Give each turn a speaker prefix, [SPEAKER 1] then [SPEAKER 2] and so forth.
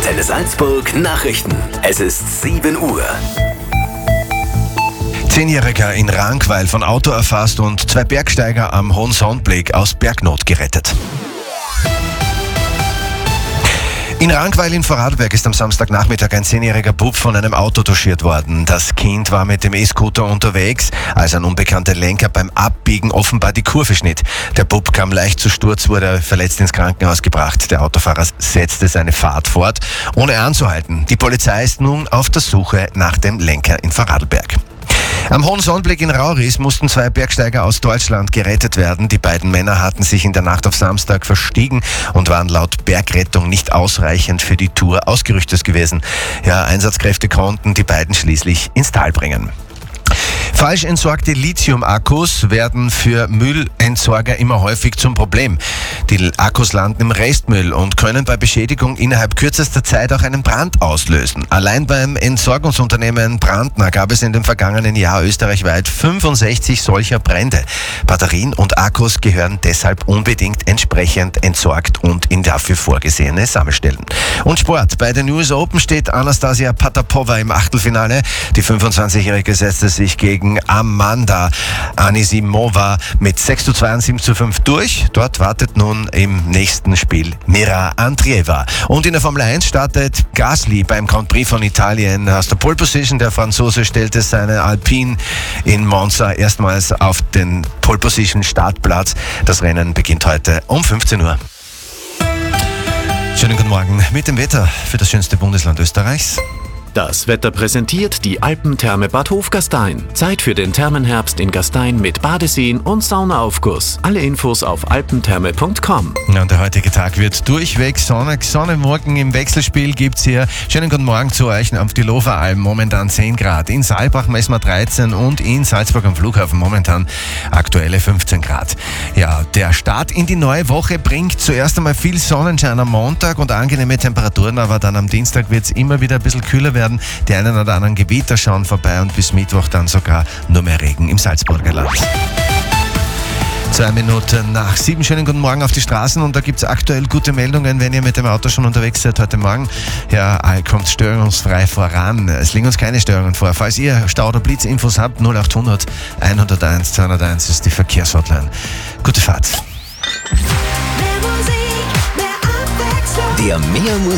[SPEAKER 1] Antenne Salzburg Nachrichten. Es ist 7 Uhr.
[SPEAKER 2] 10-Jähriger in Rankweil von Auto erfasst und 2 Bergsteiger am Hohen Sonnblick aus Bergnot gerettet. In Rankweil in Vorarlberg ist am Samstagnachmittag ein 10-jähriger Bub von einem Auto touchiert worden. Das Kind war mit dem E-Scooter unterwegs, als ein unbekannter Lenker beim Abbiegen offenbar die Kurve schnitt. Der Bub kam leicht zu Sturz, wurde verletzt ins Krankenhaus gebracht. Der Autofahrer setzte seine Fahrt fort, ohne anzuhalten. Die Polizei ist nun auf der Suche nach dem Lenker in Vorarlberg. Am Hohen Sonnblick in Rauris mussten 2 Bergsteiger aus Deutschland gerettet werden. Die beiden Männer hatten sich in der Nacht auf Samstag verstiegen und waren laut Bergrettung nicht ausreichend für die Tour ausgerüstet gewesen. Ja, Einsatzkräfte konnten die beiden schließlich ins Tal bringen. Falsch entsorgte Lithium-Akkus werden für Müllentsorger immer häufig zum Problem. Die Akkus landen im Restmüll und können bei Beschädigung innerhalb kürzester Zeit auch einen Brand auslösen. Allein beim Entsorgungsunternehmen Brandner gab es in dem vergangenen Jahr österreichweit 65 solcher Brände. Batterien und Akkus gehören deshalb unbedingt entsprechend entsorgt und in dafür vorgesehene Sammelstellen. Und Sport. Bei den US Open steht Anastasia Potapova im Achtelfinale. Die 25-Jährige setzte sich gegen Amanda Anisimova mit 6:2 und 7:5 durch. Dort wartet nun im nächsten Spiel Mira Andreeva. Und in der Formel 1 startet Gasly beim Grand Prix von Italien aus der Pole Position. Der Franzose stellte seine Alpine in Monza erstmals auf den Pole Position Startplatz. Das Rennen beginnt heute um 15 Uhr. Schönen guten Morgen mit dem Wetter für das schönste Bundesland Österreichs.
[SPEAKER 1] Das Wetter präsentiert die Alpentherme Bad Hofgastein. Zeit für den Thermenherbst in Gastein mit Badeseen und Saunaaufguss. Alle Infos auf alpentherme.com.
[SPEAKER 2] Ja, und der heutige Tag wird durchweg sonnig. Sonne morgen im Wechselspiel gibt's hier. Schönen guten Morgen zu euch auf die Loferalm. Momentan 10 Grad. In Saalbach messen wir 13 und in Salzburg am Flughafen momentan aktuelle 15 Grad. Ja, der Start in die neue Woche bringt zuerst einmal viel Sonnenschein am Montag und angenehme Temperaturen, aber dann am Dienstag wird's immer wieder ein bisschen kühler werden. Die einen oder anderen Gewitter schauen vorbei und bis Mittwoch dann sogar nur mehr Regen im Salzburger Land. 2 Minuten nach 7. Schönen guten Morgen auf die Straßen und da gibt es aktuell gute Meldungen, wenn ihr mit dem Auto schon unterwegs seid heute Morgen. Ja, kommt störungsfrei voran. Es liegen uns keine Störungen vor. Falls ihr Stau- oder Blitzinfos habt, 0800 101 201 ist die Verkehrshotline. Gute Fahrt.
[SPEAKER 1] Der Mehr